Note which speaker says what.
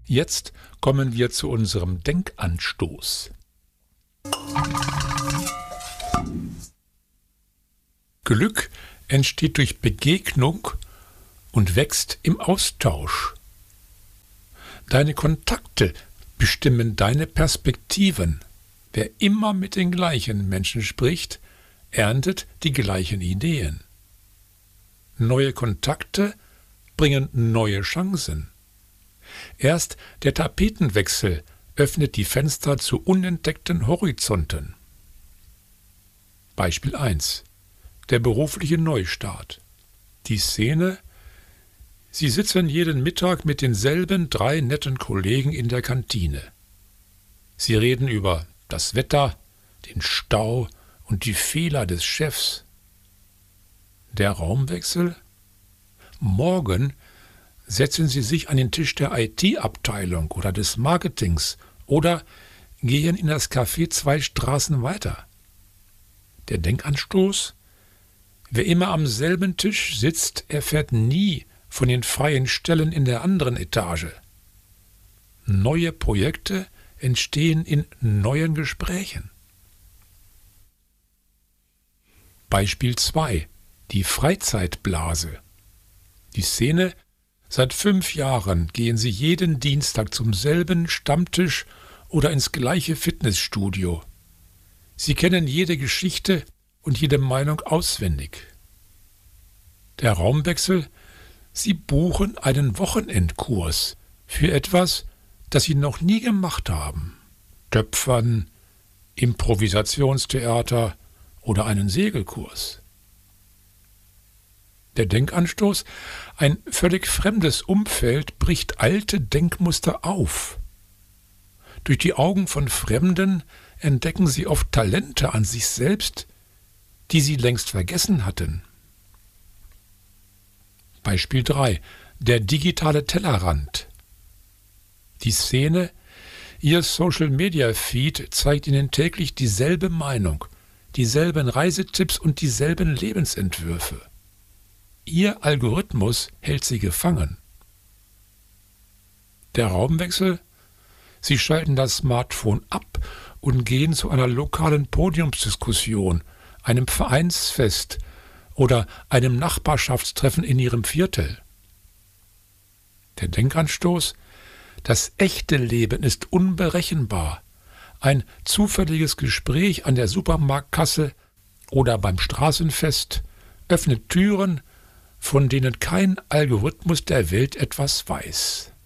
Speaker 1: Jetzt kommen wir zu unserem Denkanstoß. Glück entsteht durch Begegnung und wächst im Austausch. Deine Kontakte bestimmen deine Perspektiven. Wer immer mit den gleichen Menschen spricht, erntet die gleichen Ideen. Neue Kontakte bringen neue Chancen. Erst der Tapetenwechsel öffnet die Fenster zu unentdeckten Horizonten. Beispiel 1. Der berufliche Neustart. Die Szene: Sie sitzen jeden Mittag mit denselben 3 netten Kollegen in der Kantine. Sie reden über das Wetter, den Stau und die Fehler des Chefs. Der Raumwechsel: Morgen setzen Sie sich an den Tisch der IT-Abteilung oder des Marketings oder gehen in das Café 2 Straßen weiter. Der Denkanstoß: Wer immer am selben Tisch sitzt, erfährt nie von den freien Stellen in der anderen Etage. Neue Projekte entstehen in neuen Gesprächen. Beispiel 2. Die Freizeitblase. Die Szene: Seit 5 Jahren gehen Sie jeden Dienstag zum selben Stammtisch oder ins gleiche Fitnessstudio. Sie kennen jede Geschichte und jede Meinung auswendig. Der Raumwechsel: Sie buchen einen Wochenendkurs für etwas, das Sie noch nie gemacht haben. Töpfern, Improvisationstheater oder einen Segelkurs. Der Denkanstoß: Ein völlig fremdes Umfeld bricht alte Denkmuster auf. Durch die Augen von Fremden entdecken Sie oft Talente an sich selbst, die Sie längst vergessen hatten. Beispiel 3. Der digitale Tellerrand. Die Szene: Ihr Social-Media-Feed zeigt Ihnen täglich dieselbe Meinung, dieselben Reisetipps und dieselben Lebensentwürfe. Ihr Algorithmus hält Sie gefangen. Der Raumwechsel: Sie schalten das Smartphone ab und gehen zu einer lokalen Podiumsdiskussion, einem Vereinsfest oder einem Nachbarschaftstreffen in Ihrem Viertel. Der Denkanstoß: Das echte Leben ist unberechenbar. Ein zufälliges Gespräch an der Supermarktkasse oder beim Straßenfest öffnet Türen, von denen kein Algorithmus der Welt etwas weiß.